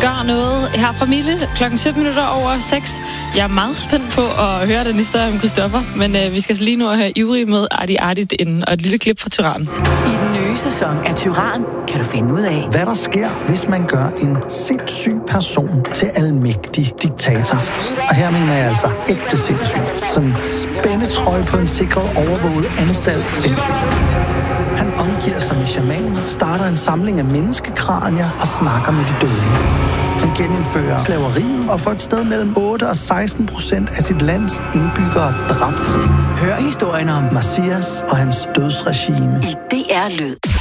gør noget her fra Mille klokken 6:17. Jeg er meget spændt på at høre den historie om Christoffer, men vi skal så lige nu høre Ivrig med Arti Arti inden, og et lille klip fra Tyran. I den nye sæson af Tyran kan du finde ud af, hvad der sker, hvis man gør en sindssyg person til almægtig diktator. Og her mener jeg altså ægte sindssyg. Sådan spændetrøje på en sikret overvåget anstalt sindssyg. Han omgiver sig med shamaner, starter en samling af menneskekranier og snakker med de døde. Han genindfører slaveriet og får et sted mellem 8 og 16% af sit lands indbyggere dræbt. hør historien om Messias og hans dødsregime i DR Lyd.